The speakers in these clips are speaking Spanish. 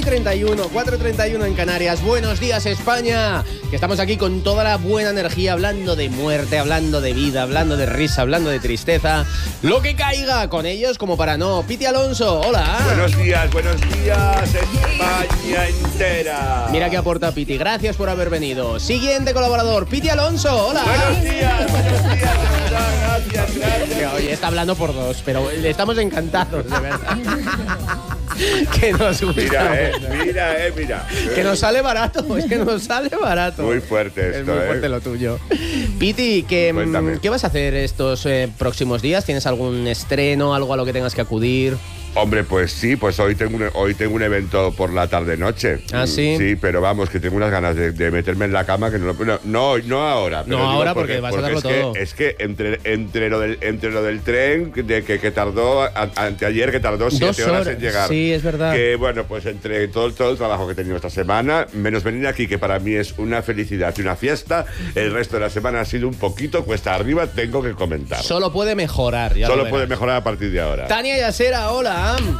4:31 en Canarias. Buenos días, España. Que estamos aquí con toda la buena energía, hablando de muerte, hablando de vida, hablando de risa, hablando de tristeza. Lo que caiga con ellos como para no. Piti Alonso, hola. Buenos días, España entera. Mira qué aporta Piti. Gracias por haber venido. Siguiente colaborador, Piti Alonso, hola. Buenos días, gracias. Oye, está hablando por dos, pero estamos encantados, de verdad. Que nos gusta. Mira. Que nos sale barato, es que nos sale barato. Muy fuerte esto, Es muy fuerte lo tuyo. Piti, ¿qué vas a hacer estos próximos días? ¿Tienes algún estreno, algo a lo que tengas que acudir? Hombre, pues sí, pues hoy tengo un evento por la tarde-noche. ¿Ah, sí? Sí, pero vamos, que tengo unas ganas de meterme en la cama que no ahora. No ahora porque vas a darlo todo. Es que entre lo del tren que tardó anteayer, que tardó 7 horas en llegar. Sí, es verdad. Que bueno, pues entre todo el trabajo que he tenido esta semana, menos venir aquí, que para mí es una felicidad y una fiesta, el resto de la semana ha sido un poquito cuesta arriba, tengo que comentar. Solo puede mejorar. Solo puede mejorar a partir de ahora. Tania Yasera, hola.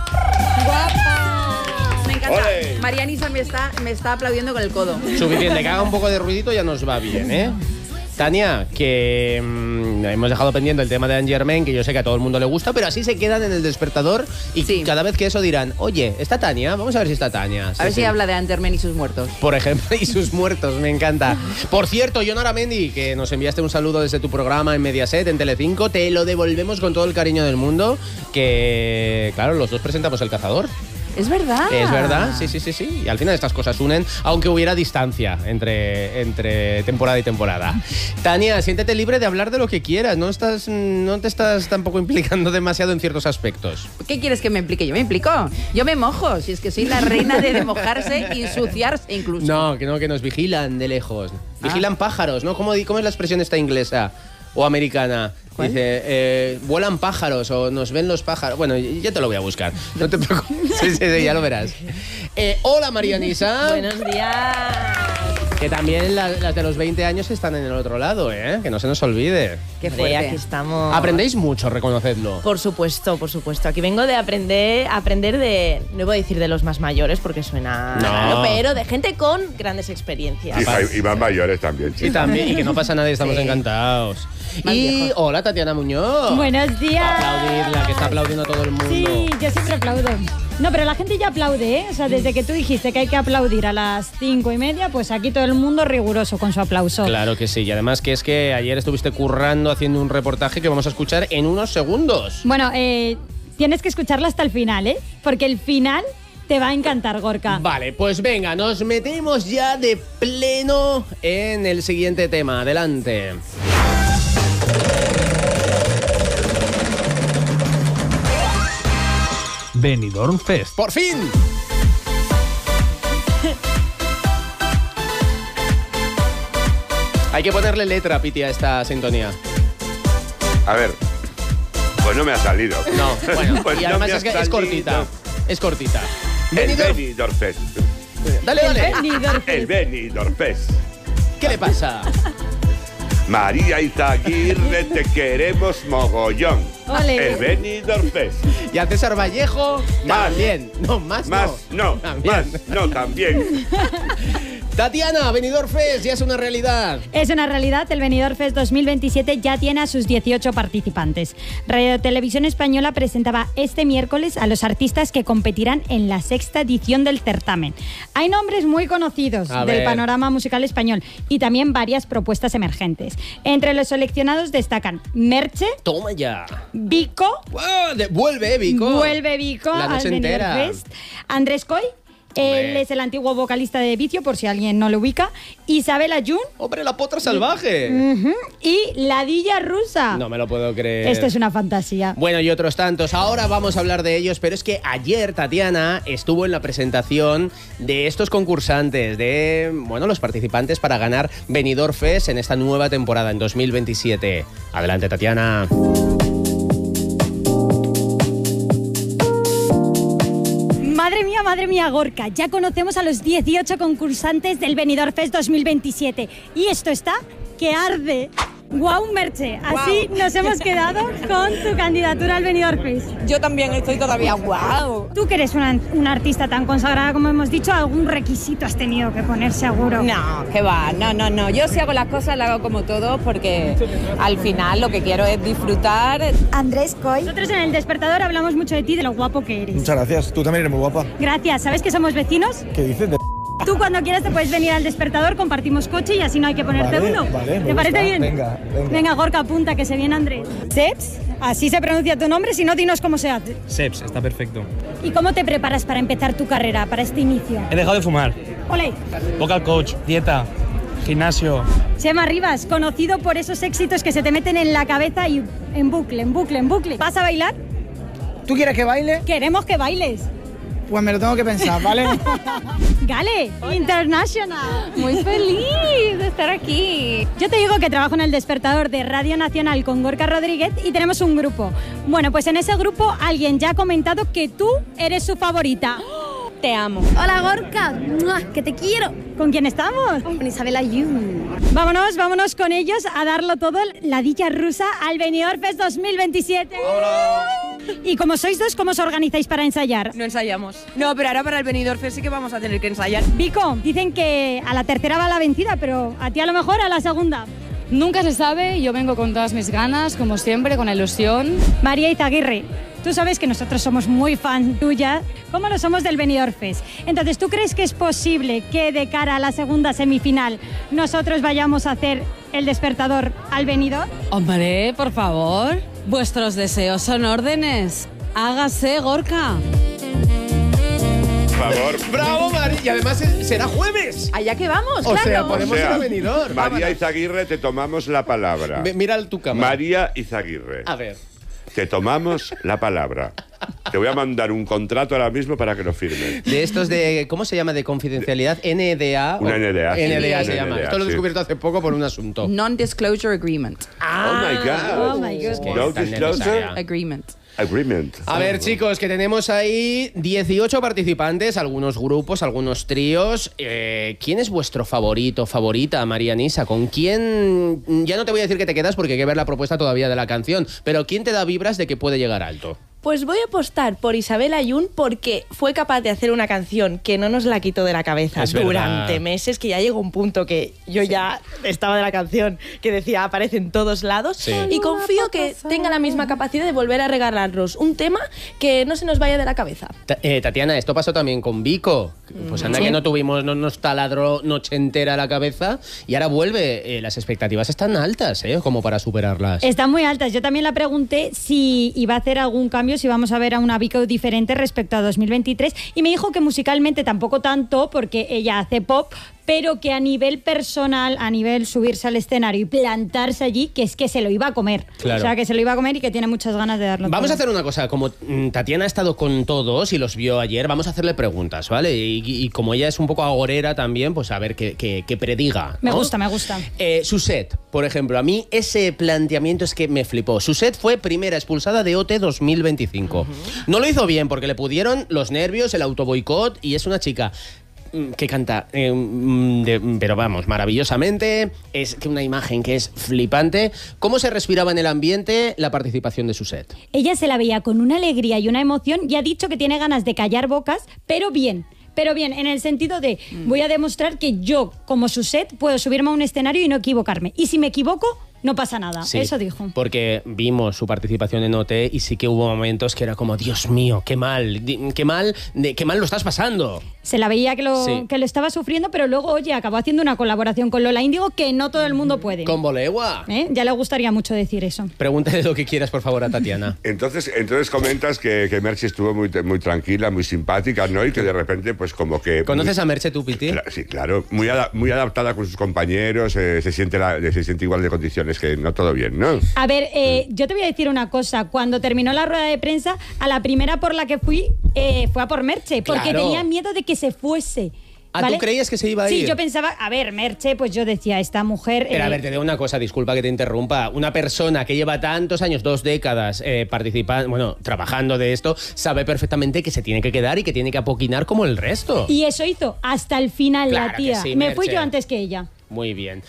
¡Guapa! Me encanta. ¡Ole! Marianisa me está aplaudiendo con el codo. Suficiente, que haga un poco de ruidito ya nos va bien, ¿eh? Tania, que hemos dejado pendiente el tema de Angermain, que yo sé que a todo el mundo le gusta, pero así se quedan en el despertador y sí, cada vez que eso dirán, oye, ¿está Tania? Vamos a ver si está Tania. A ver si habla de Angermain y sus muertos. Por ejemplo, y sus muertos, me encanta. Por cierto, Jon Aramendi, que nos enviaste un saludo desde tu programa en Mediaset, en Telecinco, te lo devolvemos con todo el cariño del mundo, que, claro, los dos presentamos El Cazador. Es verdad. Es verdad, sí. Y al final estas cosas unen, aunque hubiera distancia entre temporada y temporada. Tania, siéntete libre de hablar de lo que quieras. No te estás tampoco implicando demasiado en ciertos aspectos. ¿Qué quieres que me implique? Yo me implico. Yo me mojo. Si es que soy la reina de mojarse y ensuciarse incluso. No, que nos vigilan de lejos. Vigilan pájaros, ¿no? ¿Cómo es la expresión esta inglesa o americana? ¿Cuál? Dice, vuelan pájaros o nos ven los pájaros. Bueno, ya te lo voy a buscar. No te preocupes. Sí, ya lo verás. Hola, Marianisa. Buenos días. Que también las de los 20 años están en el otro lado, ¿eh? Que no se nos olvide. Qué fuerte. Aquí estamos. Aprendéis mucho, reconocedlo. Por supuesto. Aquí vengo de aprender de, no voy a decir de los más mayores porque suena raro, pero de gente con grandes experiencias. Y más mayores también, sí. Y que no pasa nada y estamos encantados. Y hola, Tatiana Muñoz. Buenos días. Aplaudirla, que está aplaudiendo todo el mundo. Sí, yo siempre aplaudo. No, pero la gente ya aplaude, ¿eh? O sea, desde que tú dijiste que hay que aplaudir a las 5:30, pues aquí todo el mundo riguroso con su aplauso. Claro que sí, y además que es que ayer estuviste currando haciendo un reportaje que vamos a escuchar en unos segundos. Bueno, tienes que escucharlo hasta el final, ¿eh? Porque el final te va a encantar, Gorka. Vale, pues venga, nos metemos ya de pleno en el siguiente tema. Adelante. Benidorm Fest. ¡Por fin! Hay que ponerle letra, Piti, a esta sintonía. A ver, pues no me ha salido. No, bueno, pues y además es que es cortita. Es cortita. El Benidorm Fest. Dale. El Benidorm Fest. ¿Qué le pasa? María Izaguirre, te queremos mogollón. Ole. El Benidorm Fest. Y a César Vallejo también. No, también. Tatiana, Benidorm Fest ya es una realidad. Es una realidad, el Benidorm Fest 2027 ya tiene a sus 18 participantes. Radio Televisión Española presentaba este miércoles a los artistas que competirán en la 6ª edición del certamen. Hay nombres muy conocidos del panorama musical español y también varias propuestas emergentes. Entre los seleccionados destacan Merche. Toma ya. Vico. Vuelve Vico La noche al entera. Benidorm Fest. Andrés Coy. Él es el antiguo vocalista de Vicio, por si alguien no lo ubica. Isabel Ayun. ¡Hombre, la potra salvaje! Y la Dilla Rusa. No me lo puedo creer. Esto es una fantasía. Bueno, y otros tantos. Ahora vamos a hablar de ellos, pero es que ayer Tatiana estuvo en la presentación de estos concursantes, de los participantes para ganar Benidorm Fest en esta nueva temporada, en 2027. Adelante, Tatiana. Madre mía, Gorka, ya conocemos a los 18 concursantes del Benidorm Fest 2027 y esto está que arde. Guau, Merche, así nos hemos quedado con tu candidatura al Benidorm Fest. Yo también estoy todavía guau. Tú que eres una artista tan consagrada como hemos dicho, ¿algún requisito has tenido que poner seguro? No, que va, no. Yo si hago las cosas las hago como todos porque al final lo que quiero es disfrutar. Andrés Coy. Nosotros en El Despertador hablamos mucho de ti, de lo guapo que eres. Muchas gracias, tú también eres muy guapa. Gracias, ¿sabes que somos vecinos? ¿Qué dices? Tú cuando quieras te puedes venir al Despertador, compartimos coche y así no hay que ponerte uno. Vale, ¿Te parece bien? Venga. Gorka, apunta que se viene Andrés. Seps, así se pronuncia tu nombre, si no, dinos cómo se hace. Seps, está perfecto. ¿Y cómo te preparas para empezar tu carrera, para este inicio? He dejado de fumar. Ole. Vocal coach, dieta, gimnasio. Chema Rivas, conocido por esos éxitos que se te meten en la cabeza y en bucle. ¿Vas a bailar? ¿Tú quieres que baile? Queremos que bailes. Pues me lo tengo que pensar, ¿vale? Gale, International. Muy feliz de estar aquí. Yo te digo que trabajo en El Despertador de Radio Nacional con Gorka Rodríguez y tenemos un grupo. Bueno, pues en ese grupo alguien ya ha comentado que tú eres su favorita. Te amo. Hola Gorka, que te quiero. ¿Con quién estamos? Con Isabel Ayun. Vámonos con ellos a darlo todo, la dicha rusa al Benidorm Fest 2027. ¡Hola! Y como sois dos, ¿cómo os organizáis para ensayar? No ensayamos. No, pero ahora para el Benidorm Fest sí que vamos a tener que ensayar. Vico, dicen que a la tercera va la vencida, pero a ti a lo mejor a la segunda. Nunca se sabe, yo vengo con todas mis ganas, como siempre, con ilusión. María Izaguirre, tú sabes que nosotros somos muy fan tuya, como lo somos del Benidorm Fest. Entonces, ¿tú crees que es posible que de cara a la segunda semifinal nosotros vayamos a hacer El Despertador al Benidorm? Hombre, por favor, vuestros deseos son órdenes. Hágase, Gorka. Por favor. ¡Bravo, María! Y además será jueves. Allá que vamos, O claro. sea, podemos ir a Benidorm. María Izaguirre, te tomamos la palabra. Mira tu cámara. María Izaguirre. A ver. Te tomamos la palabra. Te voy a mandar un contrato ahora mismo para que lo firmes. De estos de, ¿cómo se llama? De confidencialidad, NDA. Una NDA, sí. NDA se Una llama. NDA, Esto lo he sí. descubierto hace poco por un asunto. Non-disclosure agreement. Oh my God. Es que No es tan disclosure necesaria. Agreement. agreement. A ver, chicos, que tenemos ahí 18 participantes, algunos grupos, algunos tríos. ¿Quién es vuestro favorito, favorita, María Nisa? ¿Con quién? Ya no te voy a decir que te quedas porque hay que ver la propuesta todavía de la canción, pero ¿quién te da vibras de que puede llegar alto? Pues voy a apostar por Isabel Ayun porque fue capaz de hacer una canción que no nos la quitó de la cabeza durante meses, que ya llegó un punto que yo ya estaba de la canción, que decía aparece en todos lados, sí. Y confío que tenga la misma capacidad de volver a regalarnos un tema que no se nos vaya de la cabeza. Tatiana, esto pasó también con Vico. Pues anda que no tuvimos, no nos taladró noche entera la cabeza y ahora vuelve. Las expectativas están altas, como para superarlas. Están muy altas. Yo también la pregunté si iba a hacer algún cambio, si vamos a ver a una Vico diferente respecto a 2023, y me dijo que musicalmente tampoco tanto, porque ella hace pop, pero que a nivel personal, a nivel subirse al escenario y plantarse allí, que es que se lo iba a comer. Claro. O sea, que se lo iba a comer y que tiene muchas ganas de darlo Vamos todo. a hacer una cosa, como Tatiana ha estado con todos y los vio ayer, vamos a hacerle preguntas, ¿vale? Y como ella es un poco agorera también, pues a ver qué prediga, ¿no? Me gusta, me gusta. Suset, por ejemplo, a mí ese planteamiento es que me flipó. Suset fue primera expulsada de OT 2025. No lo hizo bien porque le pudieron los nervios, el autoboicot, y es una chica que canta, pero vamos, maravillosamente. Es que una imagen que es flipante. ¿Cómo se respiraba en el ambiente la participación de Suset? Ella se la veía con una alegría y una emoción y ha dicho que tiene ganas de callar bocas, pero bien. Pero bien, en el sentido de voy a demostrar que yo, como Suset, puedo subirme a un escenario y no equivocarme. Y si me equivoco, no pasa nada. Sí, eso dijo. Porque vimos su participación en OT y sí que hubo momentos que era como, Dios mío, qué mal lo estás pasando. Se la veía que lo estaba sufriendo, pero luego, oye, acabó haciendo una colaboración con Lola Índigo que no todo el mundo puede. Con Bolegua. Ya le gustaría mucho decir eso. Pregúntale lo que quieras, por favor, a Tatiana. Entonces comentas que Merche estuvo muy tranquila, muy simpática, ¿no? Y que de repente, pues como que... ¿Conoces a Merche tú, Piti? Sí, claro. Muy adaptada con sus compañeros, se siente igual de condiciones, que no todo bien, ¿no? A ver, yo te voy a decir una cosa. Cuando terminó la rueda de prensa, a la primera por la que fui, fue a por Merche, porque Claro. tenía miedo de que se fuese. ¿Vale? ¿Tú creías que se iba a ir? Sí, yo pensaba, a ver, Merche, pues yo decía, esta mujer... Pero a ver, te digo una cosa, disculpa que te interrumpa. Una persona que lleva tantos años, 2 décadas, trabajando de esto, sabe perfectamente que se tiene que quedar y que tiene que apoquinar como el resto. Y eso hizo hasta el final Claro la tía. que sí, Me fui Merche. yo antes que ella. Muy bien.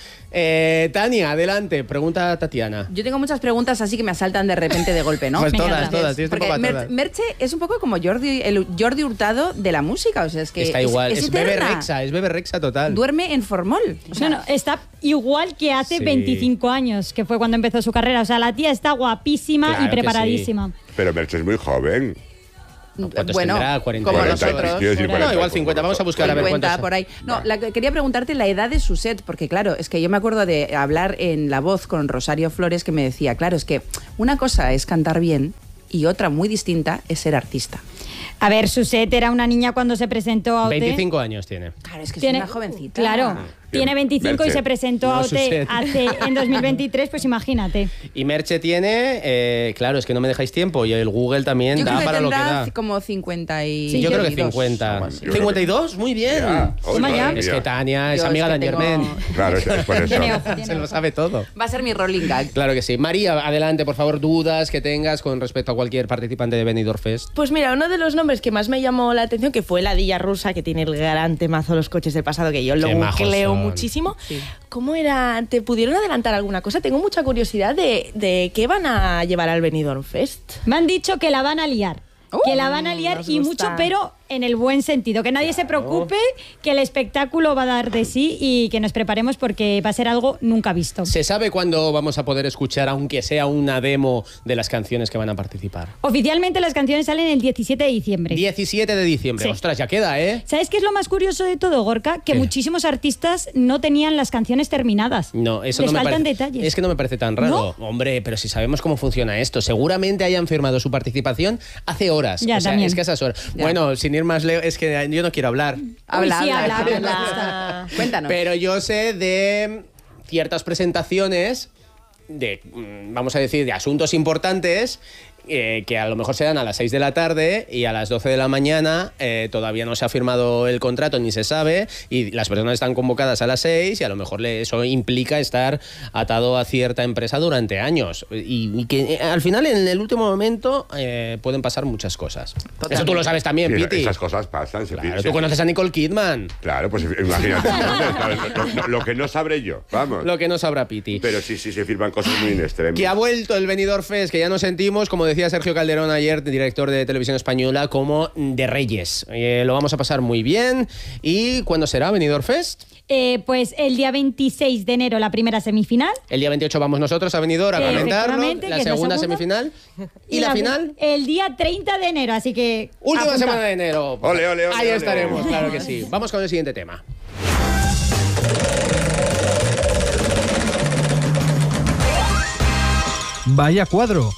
Tania, adelante. Pregunta a Tatiana. Yo tengo muchas preguntas así que me asaltan de repente de golpe, ¿no? Pues todas. Tienes tiempo Porque para todas. Merche es un poco como el Jordi Hurtado de la música, o sea, es que Está igual, es Bebe eterna. Rexa total. Duerme en formol. O sea, No, está igual que hace Sí. 25 años, que fue cuando empezó su carrera. O sea, la tía está guapísima Claro y que preparadísima. Pero Merche es muy joven. ¿Cuántos bueno, tendrá? 40 como años. nosotros. Quiero decir, No, 40, igual 50. Vamos a buscar a ver 50 cuántos. por ahí. No, quería preguntarte la edad de Suset, porque claro, es que yo me acuerdo de hablar en La Voz con Rosario Flores que me decía, claro, es que una cosa es cantar bien y otra muy distinta es ser artista. A ver, Suset era una niña cuando se presentó a OT. 25 años tiene. Claro, es que Tiene- es una jovencita. Claro, tiene 25 y Merche. se presentó No, a OT Suset. en 2023, pues imagínate. Y Merche tiene, claro, es que no me dejáis tiempo. Y el Google también Yo da creo que para lo que tendrá da. como 50 y... Sí, Yo creo que 52, 50. algo así. Yo creo que- ¿52? Muy bien. Ya. Toma Ay, ya. madre Es que mía. Tania es Yo amiga es de que Germain. Claro, es por eso. Tiene ojo, Se tiene lo ojo. sabe todo. Va a ser mi rolling gag. Claro que sí. María, adelante, por favor, dudas que tengas con respecto a cualquier participante de Benidorm Fest. Pues mira, uno de los nombres que más me llamó la atención, que fue la Dilla Rusa, que tiene el gran temazo Los coches del pasado, que yo lo Qué majos bucleo son. muchísimo. ¿Cómo era? ¿Te pudieron adelantar alguna cosa? Tengo mucha curiosidad de qué van a llevar al Benidorm Fest. Me han dicho que la van a liar. Que la van a liar nos y gusta. mucho, pero en el buen sentido. Que nadie se preocupe, que el espectáculo va a dar de sí y que nos preparemos porque va a ser algo nunca visto. ¿Se sabe cuándo vamos a poder escuchar, aunque sea una demo, de las canciones que van a participar? Oficialmente las canciones salen el 17 de diciembre. 17 de diciembre. Sí. Ostras, ya queda, ¿eh? ¿Sabes qué es lo más curioso de todo, Gorka? Que ¿Qué? muchísimos artistas no tenían las canciones terminadas. No, eso Les no me faltan parece. detalles. Es que no me parece tan raro. Hombre, pero si sabemos cómo funciona esto, seguramente hayan firmado su participación hace horas. Ya, o sea, también. es que a esas horas. Ya. Bueno, sin ir más lejos, es que yo no quiero hablar. Habla, Uy, sí, habla, habla, habla. habla. Cuéntanos. Pero yo sé de ciertas presentaciones de, vamos a decir, de asuntos importantes que a lo mejor se dan a las 6 de la tarde y a las 12 de la mañana todavía no se ha firmado el contrato ni se sabe y las personas están convocadas a las 6 y a lo mejor eso implica estar atado a cierta empresa durante años y que al final en el último momento pueden pasar muchas cosas. Eso tú lo sabes también, Sí, Piti. esas cosas pasan. Claro, tú conoces a Nicole Kidman. Claro, pues imagínate. Claro, lo que no sabré yo, vamos. Lo que no sabrá Piti. Pero sí, se firman cosas muy in extremis. Que ha vuelto el Benidorm Fest, que ya nos sentimos, como decía Sergio Calderón ayer, director de Televisión Española, como de reyes. Lo vamos a pasar muy bien. ¿Y cuándo será Benidorm Fest? Pues el día 26 de enero la primera semifinal. El día 28 vamos nosotros a Benidorm a comentarlo. Efectivamente, La que es la segunda segunda. semifinal. ¿Y la final? El día 30 de enero, así que... Última apunta. semana de enero. Ole, ole, ole, Ahí ole. estaremos, claro que sí. Vamos con el siguiente tema. Vaya cuadro.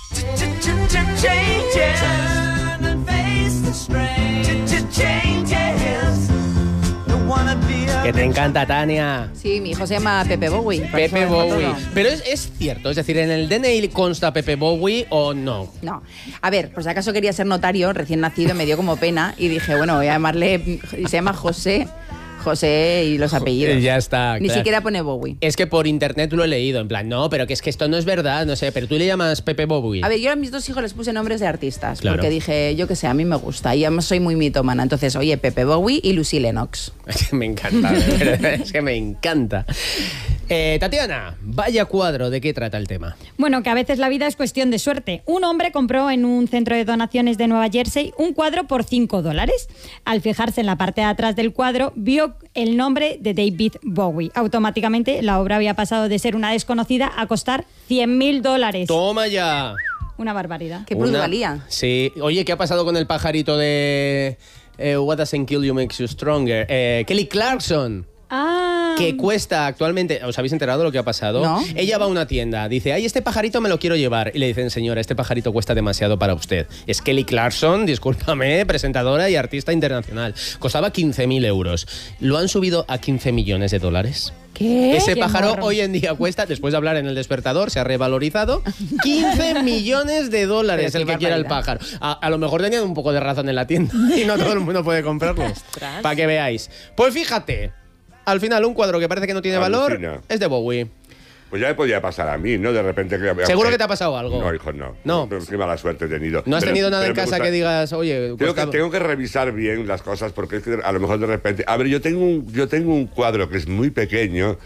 Que te encanta, Tania. Sí, mi hijo se llama Pepe Bowie. por eso Pepe me dejo Bowie. todo. Pero es cierto, es decir, ¿en el DNI consta Pepe Bowie o no? No. A ver, por si acaso quería ser notario, recién nacido, me dio como pena y dije, bueno, voy a llamarle. Y se llama José y los apellidos. Ya está. Ni claro. siquiera pone Bowie. Es que por internet lo he leído, en plan, no, pero que es que esto no es verdad, no sé, pero tú le llamas Pepe Bowie. A ver, yo a mis dos hijos les puse nombres de artistas, Claro. porque dije, yo qué sé, a mí me gusta, y además soy muy mitómana, entonces, oye, Pepe Bowie y Lucy Lennox. Me encanta, de verdad, es que me encanta. Tatiana, vaya cuadro, ¿de qué trata el tema? Bueno, que a veces la vida es cuestión de suerte. Un hombre compró en un centro de donaciones de Nueva Jersey un cuadro por $5. Al fijarse en la parte de atrás del cuadro, vio el nombre de David Bowie. Automáticamente la obra había pasado de ser una desconocida a costar $100.000. ¡Toma ya! Una barbaridad. Qué plusvalía. Sí. Oye, ¿qué ha pasado con el pajarito de What Doesn't Kill You Makes You Stronger? Kelly Clarkson. Ah. Que cuesta actualmente, ¿os habéis enterado de lo que ha pasado? No. Ella va a una tienda, dice, ay, este pajarito me lo quiero llevar. Y le dicen, señora, este pajarito cuesta demasiado para usted. Es Kelly Clarkson, discúlpame, presentadora y artista internacional. Costaba 15.000 euros. Lo han subido a 15 millones de dólares. ¿Qué? Ese Qué pájaro morro. hoy en día cuesta, después de hablar en el despertador, se ha revalorizado 15 millones de dólares Pero el qué que quiera el barbaridad. pájaro. A lo mejor tenían un poco de razón en la tienda y no todo el mundo puede comprarlo. Para que veáis. Pues fíjate, al final un cuadro que parece que no tiene valor Alucina. es de Bowie. Pues ya me podía pasar a mí, ¿no? De repente... ¿Seguro que te ha pasado algo? No, hijo, no. No. Pero qué mala suerte he tenido. ¿No has Pero- tenido nada pero en me casa gusta- que digas, oye, Tengo que revisar bien las cosas porque es que a lo mejor de repente... A ver, yo tengo un cuadro que es muy pequeño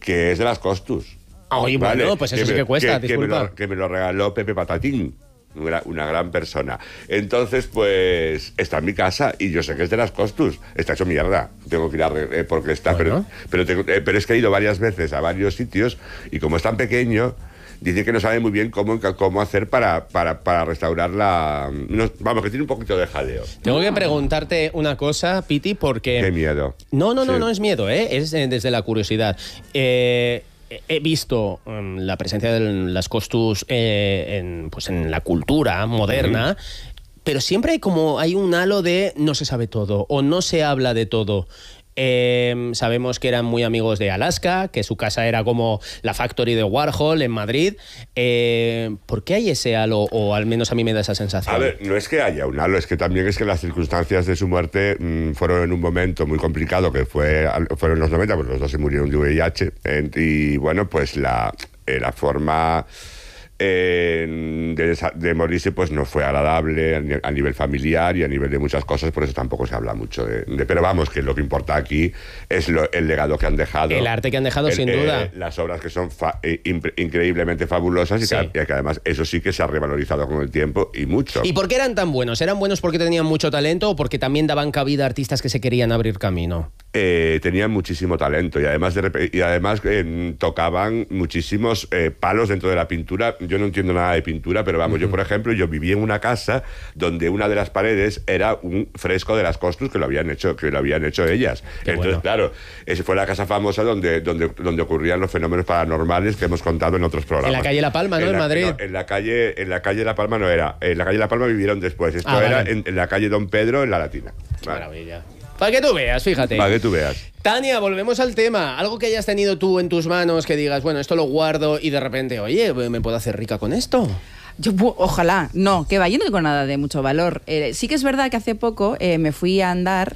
que es de las Costus. Ay, bueno, pues eso sí que cuesta, disculpa. Que me lo regaló Pepe Patatín. Una gran persona. Entonces, pues, está en mi casa y yo sé que es de las Costus. Está hecho mierda. Tengo que ir a porque está... Bueno. Pero es que he ido varias veces a varios sitios y como es tan pequeño, dice que no sabe muy bien cómo hacer para restaurarla. Vamos, que tiene un poquito de jaleo. Tengo que preguntarte una cosa, Piti, porque... Qué miedo. No es miedo, es desde la curiosidad. He visto la presencia de las Costus en la cultura moderna, pero siempre hay un halo de no se sabe todo o no se habla de todo. Sabemos que eran muy amigos de Alaska, que su casa era como la factory de Warhol en Madrid. ¿Por qué hay ese halo? O al menos a mí me da esa sensación. A ver, no es que haya un halo, es que también es que las circunstancias de su muerte fueron en un momento muy complicado, que fueron los 90, pues los dos se murieron de VIH. Y bueno, pues la forma... de morirse pues no fue agradable a nivel familiar y a nivel de muchas cosas, por eso tampoco se habla mucho pero vamos, que lo que importa aquí es el legado que han dejado, el arte que han dejado, sin duda, las obras que son increíblemente fabulosas y que además eso sí que se ha revalorizado con el tiempo y mucho. ¿Y por qué eran tan buenos? ¿Eran buenos porque tenían mucho talento o porque también daban cabida a artistas que se querían abrir camino? Tenían muchísimo talento y además tocaban muchísimos palos dentro de la pintura. Yo no entiendo nada de pintura, pero vamos, yo por ejemplo, yo viví en una casa donde una de las paredes era un fresco de las Costus que lo habían hecho ellas. Entonces, claro, esa fue la casa famosa donde ocurrían los fenómenos paranormales que hemos contado en otros programas. En la calle La Palma, ¿no? En Madrid. No, en la calle La Palma no era. En la calle La Palma vivieron después. Esto era en la calle Don Pedro, en la Latina. Vale. Maravilla. Para que tú veas, fíjate. Para que tú veas. Tania, volvemos al tema. Algo que hayas tenido tú en tus manos, que digas, bueno, esto lo guardo y de repente, oye, ¿me puedo hacer rica con esto? Ojalá, no, que va, yo no tengo nada de mucho valor. Sí que es verdad que hace poco me fui a andar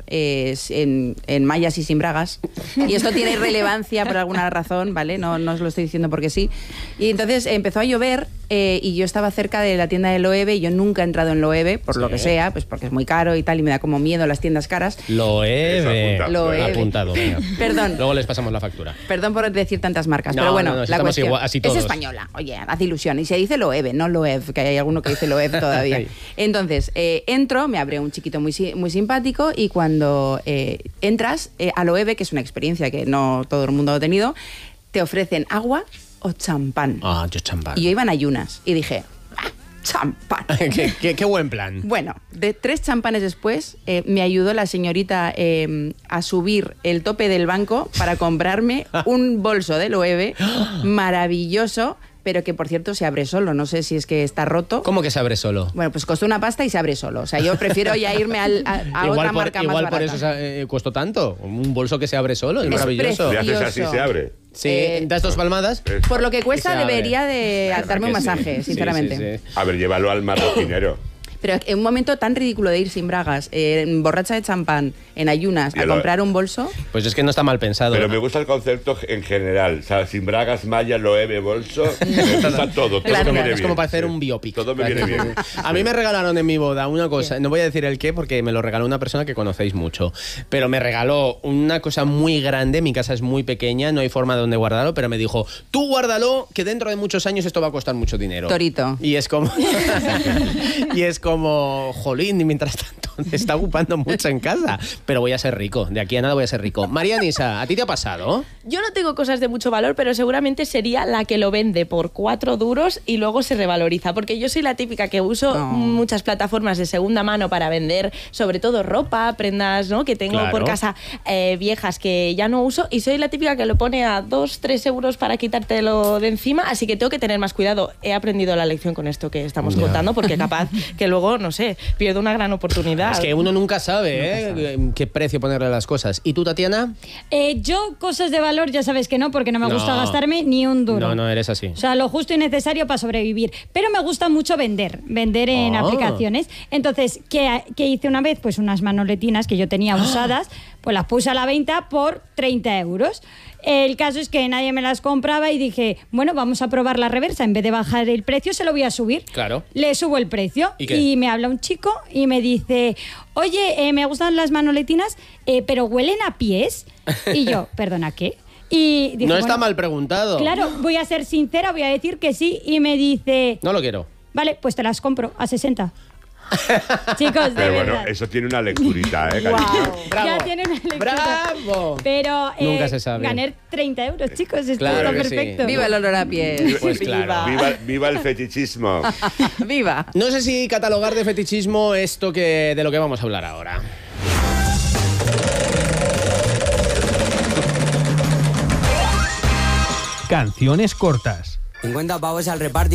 en mallas y sin bragas, y esto tiene relevancia por alguna razón, ¿vale? No os lo estoy diciendo porque sí. Y entonces empezó a llover y yo estaba cerca de la tienda de Loewe, y yo nunca he entrado en Loewe, por lo que sea, pues porque es muy caro y tal, y me da como miedo las tiendas caras. Loewe. Apuntado. Perdón. Luego les pasamos la factura. Perdón por decir tantas marcas, pero bueno, la cuestión así todos. Es española, oye, haz ilusión. Y se dice Loewe, no Loewe, que hay alguno que dice Loewe todavía. Entonces, entro, me abre un chiquito muy simpático, y cuando entras a Loewe, que es una experiencia que no todo el mundo ha tenido, te ofrecen agua o champán. Ah, yo champán. Y yo iba en ayunas y dije, champán. qué buen plan. Bueno, de 3 champanes después, me ayudó la señorita a subir el tope del banco para comprarme un bolso de Loewe maravilloso, pero que, por cierto, se abre solo. No sé si es que está roto. ¿Cómo que se abre solo? Bueno, pues costó una pasta y se abre solo. O sea, yo prefiero ya irme a otra marca más barata. Igual por eso costó tanto. Un bolso que se abre solo, es maravilloso. Si haces así, se abre. Sí, das 2 palmadas. Por lo que cuesta, debería de darme un masaje, sinceramente. Sí. A ver, llévalo al marroquinero. Pero en un momento tan ridículo de ir sin bragas, borracha de champán, en ayunas, a comprar un bolso... Pues es que no está mal pensado. Pero me gusta el concepto en general. O sea, sin bragas, malla, Loewe, bolso... Me gusta todo. Claro, me viene es bien. como para hacer un biopic. Todo me viene bien. A mí me regalaron en mi boda una cosa, no voy a decir el qué porque me lo regaló una persona que conocéis mucho, pero me regaló una cosa muy grande. Mi casa es muy pequeña, no hay forma de donde guardarlo, pero me dijo, tú guárdalo, que dentro de muchos años esto va a costar mucho dinero. Torito. Y es como... jolín, y mientras tanto me está ocupando mucho en casa. Pero voy a ser rico, de aquí a nada voy a ser rico. María Nisa, ¿a ti te ha pasado? Yo no tengo cosas de mucho valor, pero seguramente sería la que lo vende por 4 duros y luego se revaloriza, porque yo soy la típica que uso muchas plataformas de segunda mano para vender, sobre todo ropa, prendas, ¿no?, que tengo por casa viejas que ya no uso, y soy la típica que lo pone a 2-3 euros para quitártelo de encima, así que tengo que tener más cuidado. He aprendido la lección con esto que estamos contando, porque capaz que luego, no sé, pierdo una gran oportunidad. Es que uno nunca sabe qué precio ponerle a las cosas. ¿Y tú, Tatiana? Yo, cosas de valor, ya sabes que no, porque no me gusta gastarme ni un duro. No, eres así. O sea, lo justo y necesario para sobrevivir. Pero me gusta mucho vender en aplicaciones. Entonces, ¿qué hice una vez? Pues unas manoletinas que yo tenía usadas, pues las puse a la venta por 30 euros. El caso es que nadie me las compraba y dije, bueno, vamos a probar la reversa. En vez de bajar el precio, se lo voy a subir. Claro. Le subo el precio. ¿Y me habla un chico y me dice, oye, me gustan las manoletinas, pero huelen a pies. Y yo, ¿perdona qué? Y dije, No está bueno, mal preguntado. Claro, voy a ser sincera, voy a decir que sí. Y me dice, No lo quiero. vale, pues te las compro a 60. Chicos, de Pero bueno, verdad. eso tiene una lecturita, cariño. Bravo. Ya tiene una lectura. ¡Bravo! Pero Nunca se sabe. gané 30 euros, chicos. Esto Claro está que sí. perfecto. Viva el olor a piel. Pues claro. Viva el fetichismo. Viva. No sé si catalogar de fetichismo esto de lo que vamos a hablar ahora. Canciones cortas. 50 pavos al reparto.